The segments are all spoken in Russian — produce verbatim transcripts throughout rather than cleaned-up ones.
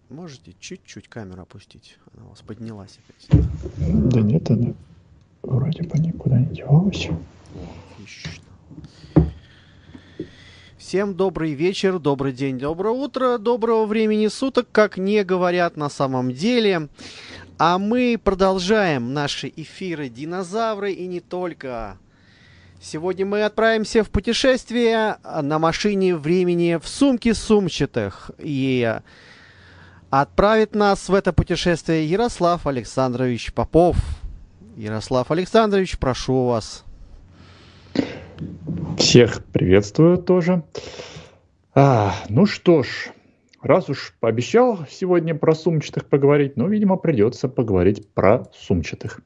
Можете чуть-чуть камеру опустить? Она у вас поднялась опять. Да нет, она вроде бы никуда не девалась. О, отлично. Всем добрый вечер, добрый день, доброе утро, доброго времени суток, как не говорят на самом деле. А мы продолжаем наши эфиры «Динозавры» и не только. Сегодня мы отправимся в путешествие на машине времени в сумке сумчатых. И отправит нас в это путешествие Ярослав Александрович Попов. Ярослав Александрович, прошу вас. Всех приветствую тоже. А, ну что ж, раз уж пообещал сегодня про сумчатых поговорить, ну, видимо, придется поговорить про сумчатых.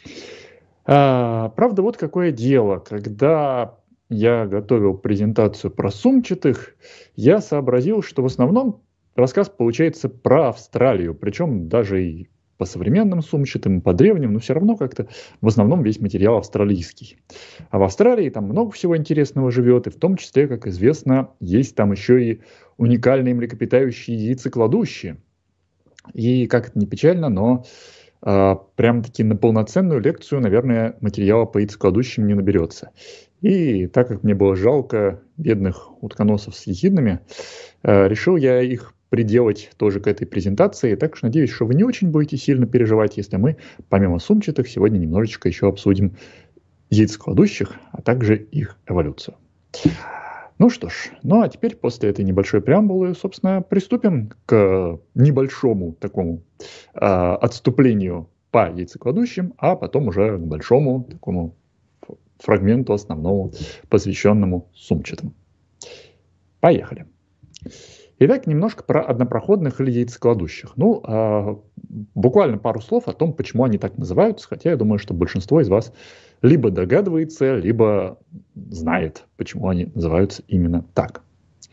А, правда, вот какое дело. Когда я готовил презентацию про сумчатых, я сообразил, что в основном рассказ получается про Австралию, причем даже и по современным сумчатым, и по древним, но все равно как-то в основном весь материал австралийский. А в Австралии там много всего интересного живет, и в том числе, как известно, есть там еще и уникальные млекопитающие яйцекладущие. И, как это ни печально, но э, прям-таки на полноценную лекцию, наверное, материала по яйцекладущим не наберется. И так как мне было жалко бедных утконосов с ехиднами, э, решил я их приделать тоже к этой презентации. Так что надеюсь, что вы не очень будете сильно переживать, если мы, помимо сумчатых, сегодня немножечко еще обсудим яйцекладущих, а также их эволюцию. Ну что ж, ну а теперь после этой небольшой преамбулы, собственно, приступим к небольшому такому э, отступлению по яйцекладущим, а потом уже к большому такому фрагменту основному, посвященному сумчатым. Поехали. Итак, немножко про однопроходных или яйцекладущих. Ну, э, буквально пару слов о том, почему они так называются, хотя я думаю, что большинство из вас либо догадывается, либо знает, почему они называются именно так.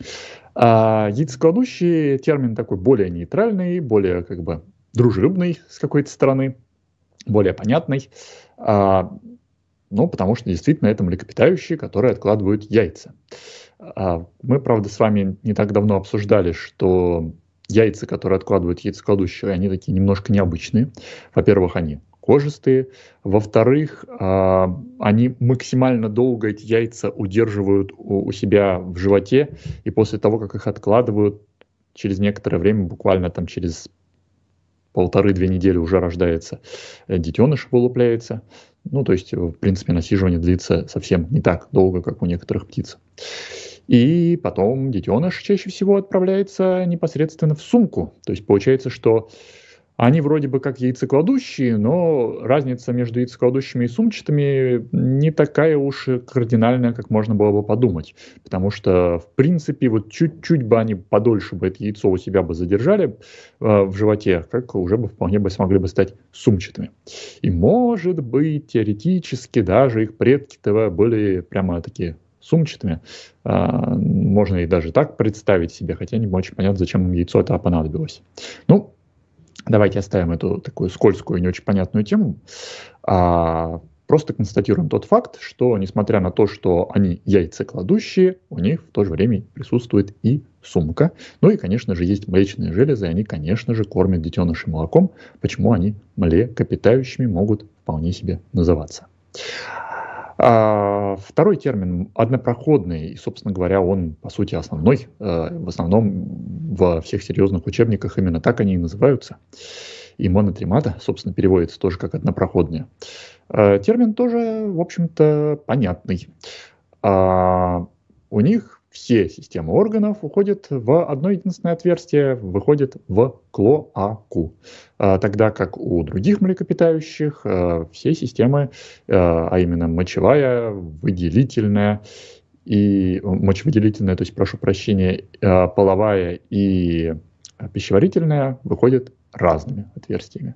А яйцекладущий термин такой более нейтральный, более как бы дружелюбный с какой-то стороны, более понятный. А, ну, потому что действительно это млекопитающие, которые откладывают яйца. А, мы, правда, с вами не так давно обсуждали, что яйца, которые откладывают яйцекладущие, они такие немножко необычные. Во-первых, они кожистые. Во-вторых, а, они максимально долго эти яйца удерживают у, у себя в животе, и после того, как их откладывают, через некоторое время, буквально там через полторы-две недели уже рождается детеныш, вылупляется. Ну, то есть, в принципе, насиживание длится совсем не так долго, как у некоторых птиц. И потом детеныш чаще всего отправляется непосредственно в сумку. То есть получается, что они вроде бы как яйцекладущие, но разница между яйцекладущими и сумчатыми не такая уж и кардинальная, как можно было бы подумать. Потому что, в принципе, вот чуть-чуть бы они подольше бы это яйцо у себя бы задержали э, в животе, как уже бы вполне бы смогли бы стать сумчатыми. И может быть, теоретически даже их предки-то были прямо такие сумчатыми. А, можно и даже так представить себе, хотя не очень понятно, зачем им яйцо это понадобилось. Ну, давайте оставим эту такую скользкую и не очень понятную тему. А, просто констатируем тот факт, что несмотря на то, что они яйцекладущие, у них в то же время присутствует и сумка. Ну и, конечно же, есть млечные железы, и они, конечно же, кормят детенышей молоком, почему они млекопитающими могут вполне себе называться. А, второй термин однопроходный, и, собственно говоря, он, по сути, основной. В основном во всех серьезных учебниках именно так они и называются. И монотремата, собственно, переводится тоже как однопроходные. Термин тоже, в общем-то, понятный. А, у них все системы органов уходят в одно единственное отверстие, выходят в клоаку. Тогда как у других млекопитающих все системы, а именно мочевая, выделительная, и мочевыделительная, то есть, прошу прощения, половая и пищеварительная, выходят разными отверстиями.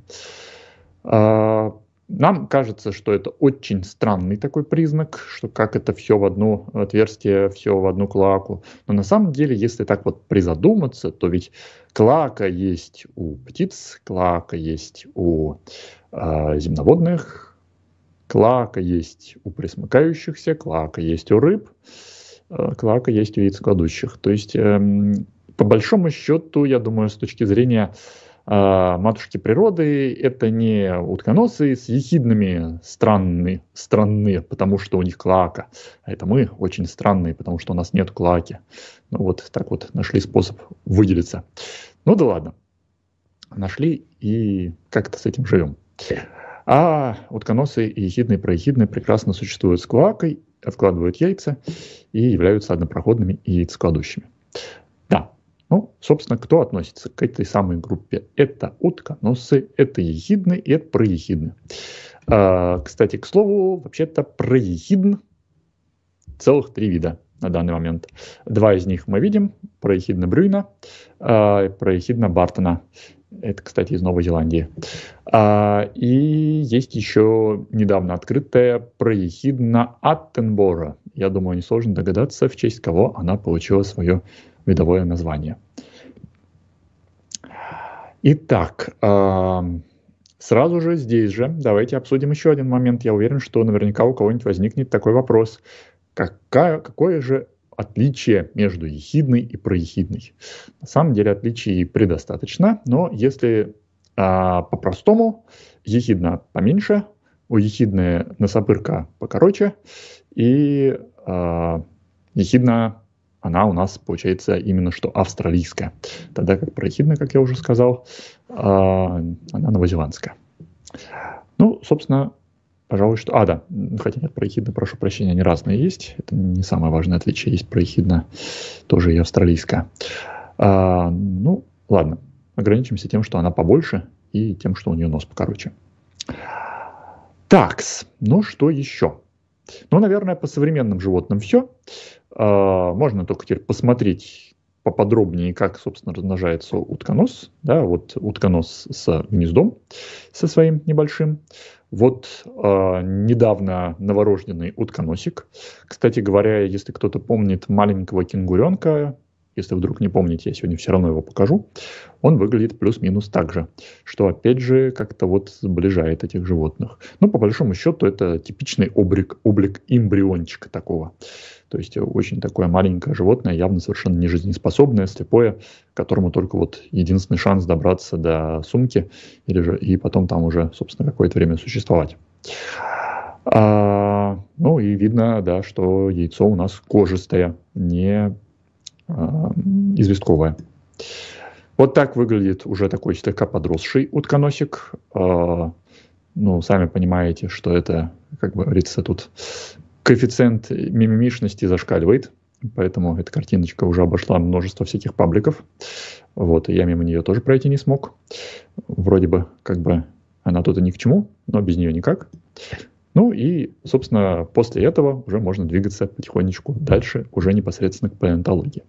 Нам кажется, что это очень странный такой признак, что как это все в одно отверстие, все в одну клоаку. Но на самом деле, если так вот призадуматься, то ведь клоака есть у птиц, клоака есть у э, земноводных, клоака есть у пресмыкающихся, клоака есть у рыб, э, клоака есть у яйцекладущих. То есть э, по большому счету, я думаю, с точки зрения э, матушки природы, это не утконосы с ехидными странные, странные, потому что у них клоака, а это мы очень странные, потому что у нас нет клоаки. Ну вот так вот нашли способ выделиться. Ну да ладно. Нашли и как-то с этим живем. А утконосы и ехидные, проехидные прекрасно существуют с клоакой, откладывают яйца и являются однопроходными и яйцекладущими. Да, ну, собственно, кто относится к этой самой группе? Это утконосы, это ехидны и это проехидны. А, кстати, к слову, вообще-то проехидн целых три вида на данный момент. Два из них мы видим, проехидна Брюйна, а, проехидна Бартона. Это, кстати, из Новой Зеландии. А, и есть еще недавно открытая проехидна Аттенбора. Я думаю, несложно догадаться, в честь кого она получила свое видовое название. Итак, а, сразу же здесь же давайте обсудим еще один момент. Я уверен, что наверняка у кого-нибудь возникнет такой вопрос. Какая, какое же отличие между ехидной и проехидной? На самом деле отличий предостаточно, но если а, по-простому, ехидна поменьше, у ехидной носопырка покороче, и а, ехидна, она у нас получается именно что австралийская, тогда как проехидная, как я уже сказал, а, она новозеландская. Ну, собственно, пожалуй, что... А, да, хотя нет, проехидна, прошу прощения, они разные есть. Это не самое важное отличие. Есть проехидна, тоже и австралийская. А, ну, ладно. Ограничимся тем, что она побольше, и тем, что у нее нос покороче. Такс, ну что еще? Ну, наверное, по современным животным все. А, можно только теперь посмотреть поподробнее, как, собственно, размножается утконос. Да, вот утконос с гнездом, со своим небольшим. Вот э, недавно новорожденный утконосик. Кстати говоря, если кто-то помнит маленького кенгуренка, если вдруг не помните, я сегодня все равно его покажу, он выглядит плюс-минус так же, что опять же как-то вот сближает этих животных. Ну, по большому счету, это типичный облик, облик эмбриончика такого. То есть очень такое маленькое животное, явно совершенно не жизнеспособное, слепое, которому только вот единственный шанс добраться до сумки или же, и потом там уже, собственно, какое-то время существовать. А, ну и видно, да, что яйцо у нас кожистое, не а, известковое. Вот так выглядит уже такой слегка подросший утконосик. А, ну, сами понимаете, что это, как говорится, тут коэффициент мимимишности зашкаливает, поэтому эта картиночка уже обошла множество всяких пабликов. Вот, и я мимо нее тоже пройти не смог. Вроде бы, как бы, она тут и ни к чему, но без нее никак. Ну и, собственно, после этого уже можно двигаться потихонечку дальше, уже непосредственно к палеонтологии.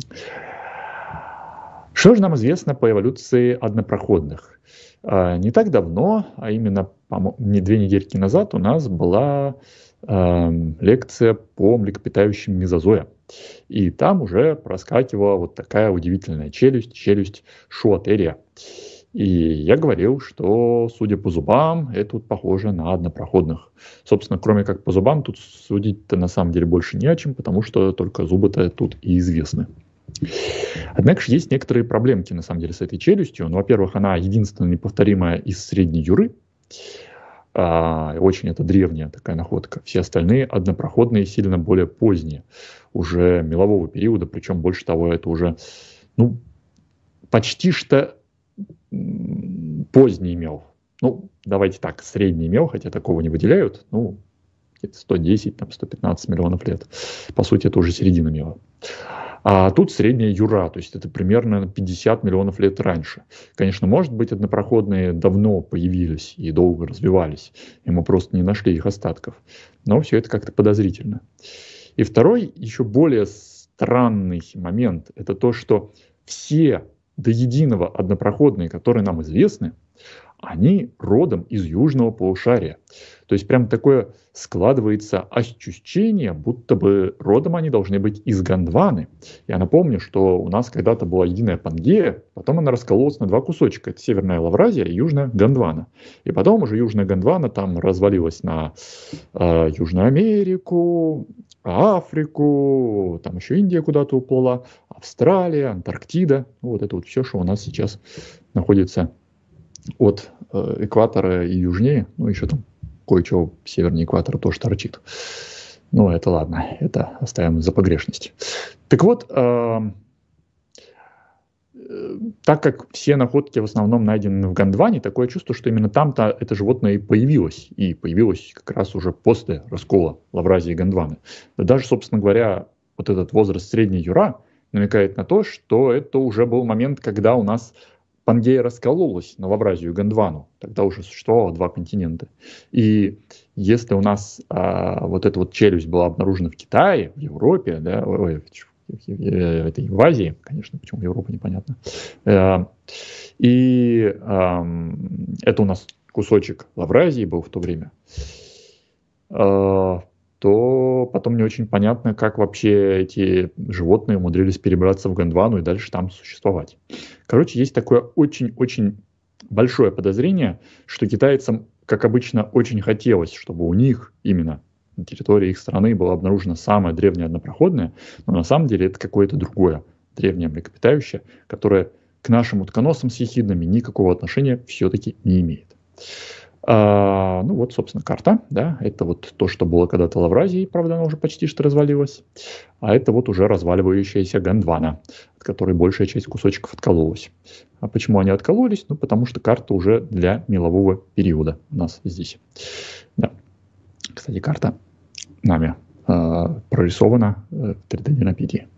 Что же нам известно по эволюции однопроходных? Не так давно, а именно не две недельки назад, у нас была э, лекция по млекопитающим мезозоя. И там уже проскакивала вот такая удивительная челюсть, челюсть шуотерия. И я говорил, что, судя по зубам, это вот похоже на однопроходных. Собственно, кроме как по зубам, тут судить-то на самом деле больше не о чем, потому что только зубы-то тут и известны. Однако же есть некоторые проблемки, на самом деле, с этой челюстью. Ну, во-первых, она единственная неповторимая из Средней Юры. А, очень это древняя такая находка. Все остальные однопроходные, сильно более поздние, уже мелового периода. Причем, больше того, это уже, ну, почти что поздний мел. Ну, давайте так, средний мел, хотя такого не выделяют. Ну, где-то сто десять, там, сто пятнадцать миллионов лет. По сути, это уже середина мела. А тут средняя юра, то есть это примерно пятьдесят миллионов лет раньше. Конечно, может быть, однопроходные давно появились и долго развивались, и мы просто не нашли их остатков. Но все это как-то подозрительно. И второй, еще более странный момент, это то, что все до единого однопроходные, которые нам известны, они родом из южного полушария. То есть прям такое складывается ощущение, будто бы родом они должны быть из Гондваны. Я напомню, что у нас когда-то была единая Пангея, потом она раскололась на два кусочка. Это Северная Лавразия и Южная Гондвана. И потом уже Южная Гондвана там развалилась на э, Южную Америку, про Африку, там еще Индия куда-то уплыла, Австралия, Антарктида. Вот это вот все, что у нас сейчас находится от э, экватора и южнее. Ну, еще там кое-что севернее экватора тоже торчит. Ну, это ладно, это оставим за погрешность. Так вот, э, э, так как все находки в основном найдены в Гондване, такое чувство, что именно там-то это животное и появилось. И появилось как раз уже после раскола Лавразии и Гондваны. Да даже, собственно говоря, вот этот возраст средней Юра намекает на то, что это уже был момент, когда у нас Пангея раскололась на Лавразию и Гондвану. Тогда уже существовало два континента. И если у нас а, вот эта вот челюсть была обнаружена в Китае, в Европе, да, ой, в, в, в Азии, конечно, почему в Европе, непонятно. А, и а, это у нас кусочек Лавразии был в то время. А, то потом не очень понятно, как вообще эти животные умудрились перебраться в Гондвану и дальше там существовать. Короче, есть такое очень-очень большое подозрение, что китайцам, как обычно, очень хотелось, чтобы у них именно на территории их страны было обнаружено самое древнее однопроходное, но на самом деле это какое-то другое древнее млекопитающее, которое к нашим утконосам с ехиднами никакого отношения все-таки не имеет. А, ну вот, собственно, карта, да, это вот то, что было когда-то Лавразией, правда, она уже почти что развалилась, а это вот уже разваливающаяся Гондвана, от которой большая часть кусочков откололась. А почему они откололись? Ну, потому что карта уже для мелового периода у нас здесь. Да. Кстати, карта нами э, прорисована в три дэ-динопедии.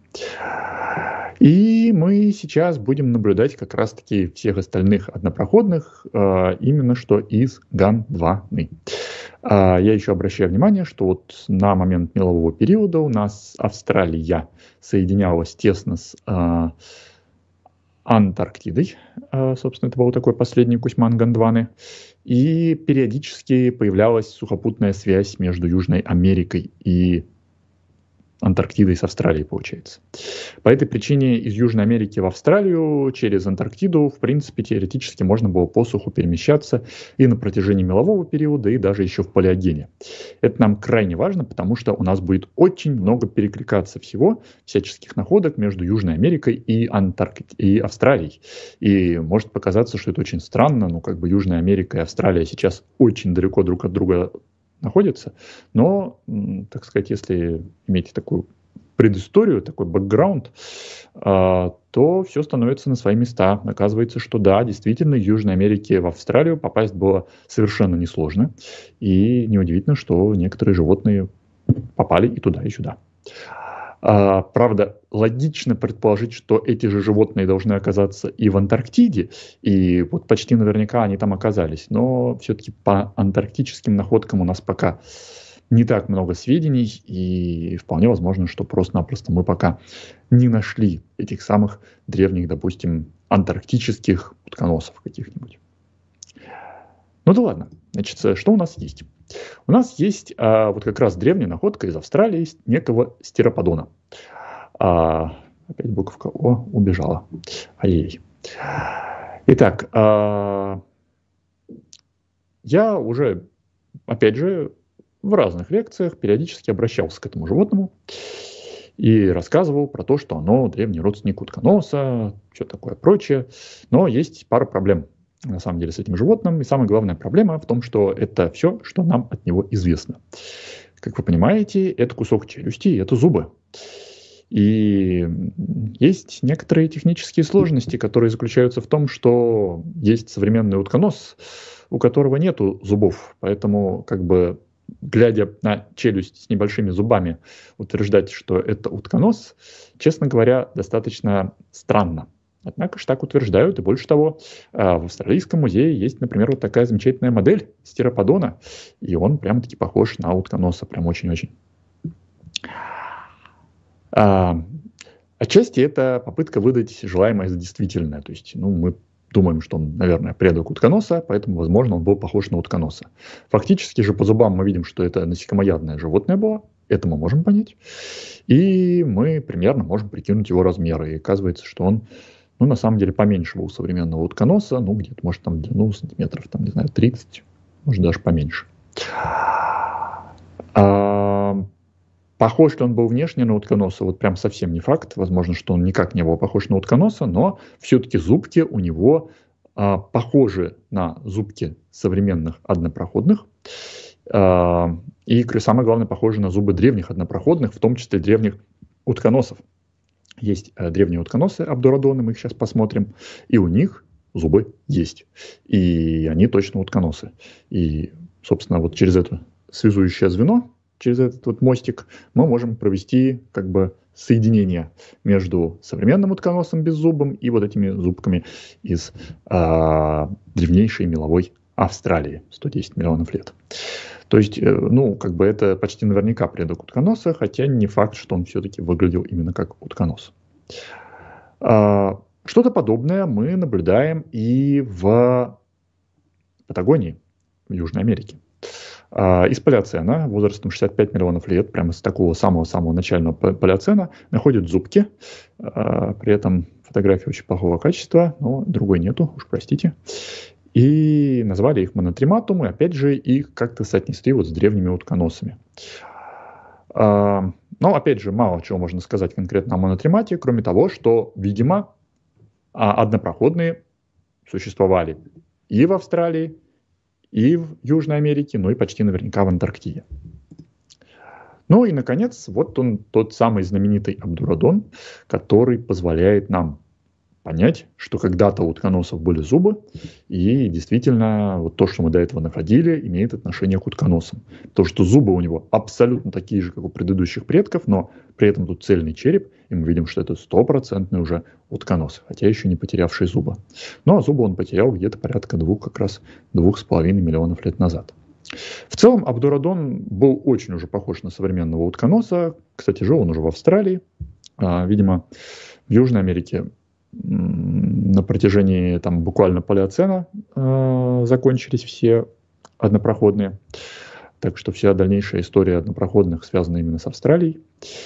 И мы сейчас будем наблюдать как раз-таки всех остальных однопроходных э, именно что из Гондваны. А я еще обращаю внимание, что вот на момент мелового периода у нас Австралия соединялась тесно с э, Антарктидой. Э, собственно, это был такой последний кусьман Гондваны. И периодически появлялась сухопутная связь между Южной Америкой и Антарктидой с Австралией, получается. По этой причине из Южной Америки в Австралию через Антарктиду, в принципе, теоретически можно было по суху перемещаться и на протяжении мелового периода, и даже еще в палеогене. Это нам крайне важно, потому что у нас будет очень много перекликаться всего, всяческих находок между Южной Америкой и, Антаркти... и Австралией. И может показаться, что это очень странно, но как бы Южная Америка и Австралия сейчас очень далеко друг от друга находятся, но, так сказать, если иметь такую предысторию, такой бэкграунд, то все становится на свои места. Оказывается, что да, действительно, из Южной Америки в Австралию попасть было совершенно несложно, и неудивительно, что некоторые животные попали и туда, и сюда. А, правда, логично предположить, что эти же животные должны оказаться и в Антарктиде, и вот почти наверняка они там оказались. Но все-таки по антарктическим находкам у нас пока не так много сведений, и вполне возможно, что просто-напросто мы пока не нашли этих самых древних, допустим, антарктических утконосов каких-нибудь. Ну да ладно. Значит, что у нас есть? У нас есть а, вот как раз древняя находка из Австралии некого стероподона. А, опять буковка О убежала. Ай-яй. Итак, а, я уже, опять же, в разных лекциях периодически обращался к этому животному и рассказывал про то, что оно древний родственник утконоса, все такое прочее. Но есть пара проблем, на самом деле, с этим животным. И самая главная проблема в том, что это все, что нам от него известно. Как вы понимаете, это кусок челюсти, это зубы. И есть некоторые технические сложности, которые заключаются в том, что есть современный утконос, у которого нету зубов. Поэтому, как бы, глядя на челюсть с небольшими зубами, утверждать, что это утконос, честно говоря, достаточно странно. Однако же так утверждают, и больше того, в Австралийском музее есть, например, вот такая замечательная модель стероподона, и он прямо-таки похож на утконоса, прям очень-очень. А, отчасти это попытка выдать желаемое за действительное, то есть, ну, мы думаем, что он, наверное, предок утконоса, поэтому, возможно, он был похож на утконоса. Фактически же по зубам мы видим, что это насекомоядное животное было, это мы можем понять, и мы примерно можем прикинуть его размеры, и оказывается, что он, ну, на самом деле, поменьше у современного утконоса, ну, где-то, может, там, ну, сантиметров, там, не знаю, тридцать, может, даже поменьше. А, Похож ли он был внешне на утконоса? Вот прям совсем не факт. Возможно, что он никак не был похож на утконоса, но все-таки зубки у него а, похожи на зубки современных однопроходных. А, и самое главное, похожи на зубы древних однопроходных, в том числе древних утконосов. Есть а, древние утконосы, абдуродоны, мы их сейчас посмотрим, и у них зубы есть. И они точно утконосы. И, собственно, вот через это связующее звено, через этот вот мостик, мы можем провести как бы соединение между современным утконосом беззубым и вот этими зубками из а, древнейшей меловой Австралии, сто десять миллионов лет. То есть, ну, как бы это почти наверняка предок утконоса, хотя не факт, что он все-таки выглядел именно как утконос. А, что-то подобное мы наблюдаем и в Патагонии, в Южной Америке. Из палеоцена, возрастом шестьдесят пять миллионов лет, прямо с такого самого-самого начального палеоцена, находят зубки. При этом фотография очень плохого качества, но другой нету, уж простите. И назвали их монотрематумы, опять же, их как-то соотнесли вот с древними утконосами. Но, опять же, мало чего можно сказать конкретно о монотремате, кроме того, что, видимо, однопроходные существовали и в Австралии, и в Южной Америке, ну и почти наверняка в Антарктиде. Ну и, наконец, вот он, тот самый знаменитый абдуродон, который позволяет нам понять, что когда-то у утконосов были зубы, и действительно вот то, что мы до этого находили, имеет отношение к утконосам. То, что зубы у него абсолютно такие же, как у предыдущих предков, но при этом тут цельный череп, и мы видим, что это стопроцентный уже утконос, хотя еще не потерявший зубы. Ну а зубы он потерял где-то порядка двух, как раз двух с половиной миллионов лет назад. В целом абдуродон был очень уже похож на современного утконоса. Кстати, жил он уже в Австралии. А, видимо, в Южной Америке на протяжении там, буквально палеоцена э, закончились все однопроходные. Так что вся дальнейшая история однопроходных связана именно с Австралией.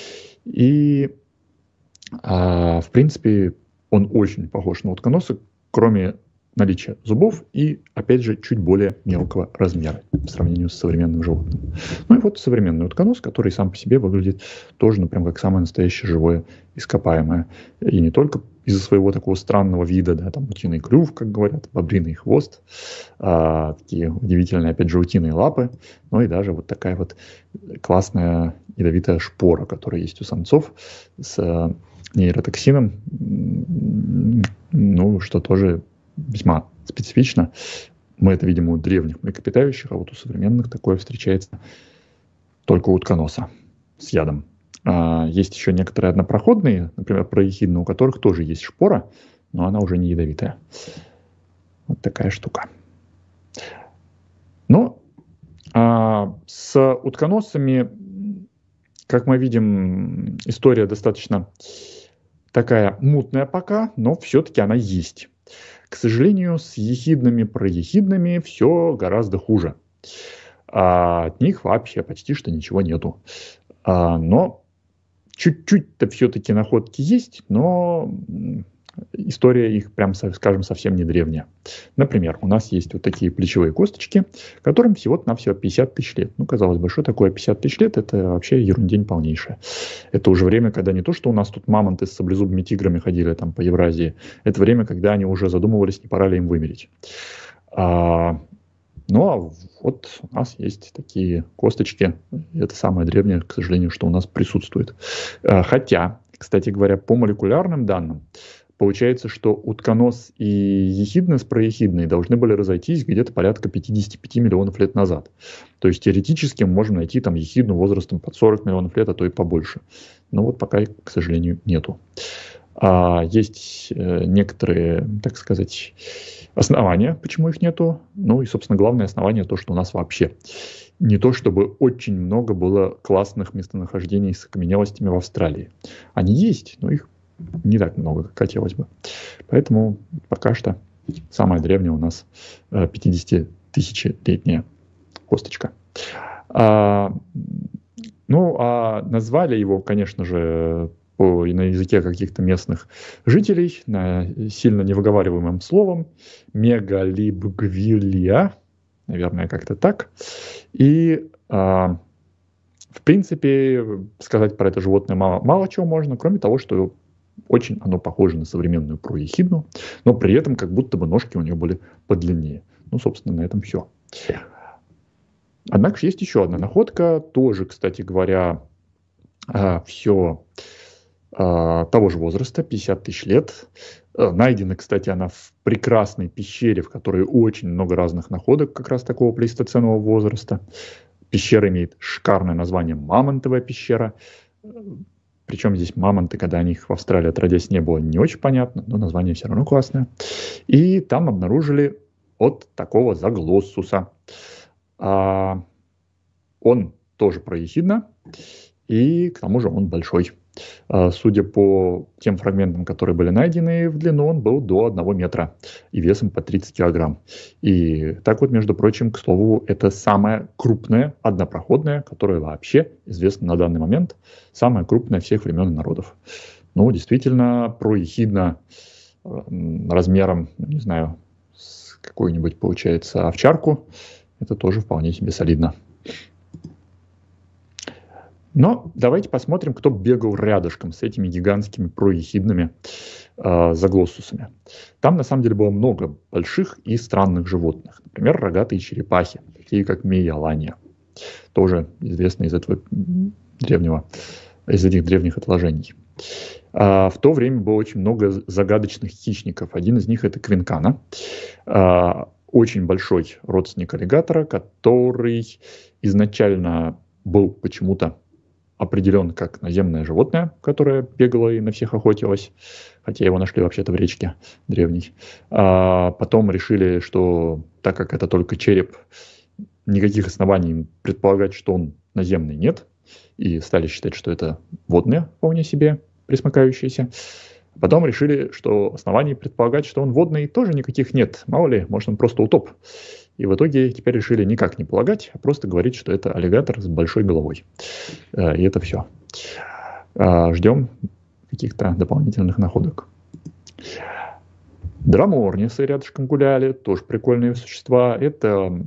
И, э, в принципе, он очень похож на утконоса, кроме наличия зубов и, опять же, чуть более мелкого размера по сравнению с современным животным. Ну и вот современный утконос, который сам по себе выглядит тоже, ну, прям как самое настоящее живое ископаемое. И не только из-за своего такого странного вида, да, там утиный клюв, как говорят, бобриный хвост, а, такие удивительные, опять же, утиные лапы, но и даже вот такая вот классная ядовитая шпора, которая есть у самцов с нейротоксином, ну, что тоже весьма специфично. Мы это видим у древних млекопитающих, а вот у современных такое встречается только у утконоса с ядом. А, есть еще некоторые однопроходные, например, параехидные, у которых тоже есть шпора, но она уже не ядовитая. Вот такая штука. Но а, с утконосами, как мы видим, история достаточно такая мутная пока, но все-таки она есть. К сожалению, с ехидными, параехидными все гораздо хуже. А от них вообще почти что ничего нету. А, но чуть-чуть-то все-таки находки есть, но история их, прям, скажем, совсем не древняя. Например, у нас есть вот такие плечевые косточки, которым всего-навсего пятьдесят тысяч лет. Ну, казалось бы, что такое пятьдесят тысяч лет? Это вообще ерундень полнейшая. Это уже время, когда не то, что у нас тут мамонты с саблезубыми тиграми ходили там по Евразии, это время, когда они уже задумывались, не пора ли им вымереть. А, ну, а вот у нас есть такие косточки. Это самое древнее, к сожалению, что у нас присутствует. А, хотя, кстати говоря, по молекулярным данным, получается, что утконос и ехиднос параехидные должны были разойтись где-то порядка пятьдесят пять миллионов лет назад. То есть теоретически мы можем найти там ехидну возрастом под сорок миллионов лет, а то и побольше. Но вот пока, к сожалению, нету. А есть э, некоторые, так сказать, основания, почему их нету. Ну и, собственно, главное основание то, что у нас вообще не то, чтобы очень много было классных местонахождений с окаменелостями в Австралии. Они есть, но их не так много, как хотелось бы. Поэтому пока что самая древняя у нас пятидесятитысячелетняя косточка. А, ну, а назвали его, конечно же, по, на языке каких-то местных жителей, на сильно невыговариваемым словом, мегалибгвилия, наверное, как-то так. И а, В принципе, сказать про это животное мало, мало чего можно, кроме того, что очень оно похоже на современную проехидну, но при этом как будто бы ножки у нее были подлиннее. Ну, собственно, на этом все. Однако есть еще одна находка, тоже, кстати говоря, все того же возраста, пятьдесят тысяч лет. Найдена, кстати, она в прекрасной пещере, в которой очень много разных находок как раз такого плейстоценового возраста. Пещера имеет шикарное название «Мамонтовая пещера». Причем здесь мамонты, когда о них в Австралии отродясь не было, не очень понятно, но название все равно классное. И там обнаружили вот такого заглоссуса. А, он тоже проехидна, и к тому же он большой. А, судя по тем фрагментам, которые были найдены, в длину он был до одного метра и весом по тридцать килограмм. И так вот, между прочим, к слову, это самая крупная однопроходная, которая вообще известна на данный момент, самая крупная всех времен и народов. Ну, действительно, проехидна размером, не знаю, с какую-нибудь, получается, овчарку, это тоже вполне себе солидно. Но давайте посмотрим, кто бегал рядышком с этими гигантскими проехидными э, заглоссусами. Там на самом деле было много больших и странных животных. Например, рогатые черепахи, такие как Мейолания. Тоже известны из этого древнего, из этих древних отложений. А в то время было очень много загадочных хищников. Один из них — это квинкана. А, очень большой родственник аллигатора, который изначально был почему-то определен как наземное животное, которое бегало и на всех охотилось, хотя его нашли вообще-то в речке древней. А потом решили, что так как это только череп, никаких оснований предполагать, что он наземный, нет, и стали считать, что это водное вполне себе пресмыкающееся. Потом решили, что оснований предполагать, что он водный, тоже никаких нет. Мало ли, может, он просто утоп. И в итоге теперь решили никак не полагать, а просто говорить, что это аллигатор с большой головой. И это все. Ждем каких-то дополнительных находок. Драморнисы рядышком гуляли, тоже прикольные существа. Это